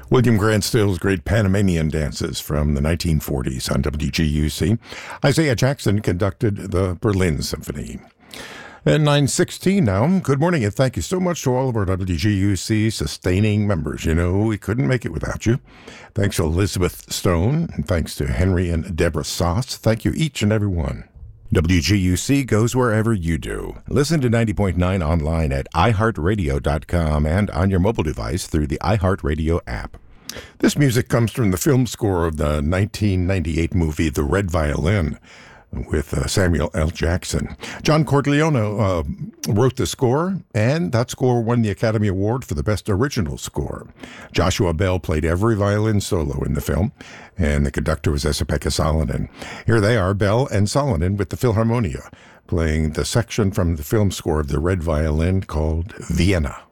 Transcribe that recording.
William Grant Still's great Panamanian dances from the 1940s on WGUC. Isaiah Jackson conducted the Berlin Symphony. At 9:16 now, good morning and thank you so much to all of our WGUC sustaining members. You know, we couldn't make it without you. Thanks to Elizabeth Stone, and thanks to Henry and Deborah Sauce. Thank you each and every one. WGUC goes wherever you do. Listen to 90.9 online at iHeartRadio.com and on your mobile device through the iHeartRadio app. This music comes from the film score of the 1998 movie The Red Violin with Samuel L. Jackson. John Corleone wrote the score, and that score won the Academy Award for the Best Original Score. Joshua Bell played every violin solo in the film, and the conductor was Esa-Pekka Salonen. Here they are, Bell and Salonen with the Philharmonia, playing the section from the film score of The Red Violin called Vienna.